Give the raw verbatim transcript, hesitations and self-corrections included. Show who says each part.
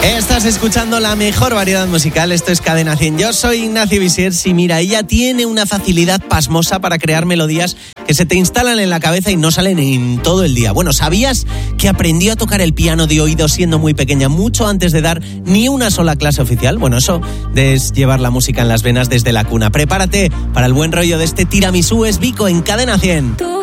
Speaker 1: Estás escuchando la mejor variedad musical, esto es Cadena cien. Yo soy Ignacio Visiers y mira, ella tiene una facilidad pasmosa para crear melodías que se te instalan en la cabeza y no salen en todo el día. Bueno, ¿sabías que aprendió a tocar el piano de oído siendo muy pequeña, mucho antes de dar ni una sola clase oficial? Bueno, eso es llevar la música en las venas desde la cuna. Prepárate para el buen rollo de este tiramisú, es Vico en Cadena cien.